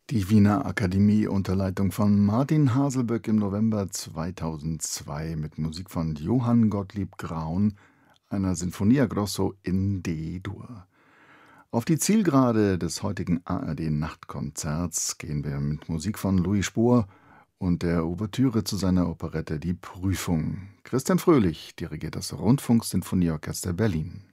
Die Wiener Akademie unter Leitung von Martin Haselböck im November 2002 mit Musik von Johann Gottlieb Graun, einer Sinfonia Grosso in D-Dur. Auf die Zielgerade des heutigen ARD-Nachtkonzerts gehen wir mit Musik von Louis Spohr und der Ouvertüre zu seiner Operette Die Prüfung. Christian Fröhlich dirigiert das Rundfunksinfonieorchester Berlin.